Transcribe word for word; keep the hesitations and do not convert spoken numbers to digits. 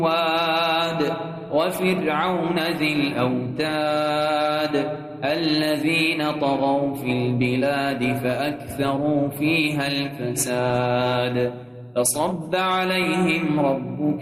واد وفرعون ذي الأوتاد الذين طغوا في البلاد فأكثروا فيها الفساد فصب عليهم ربك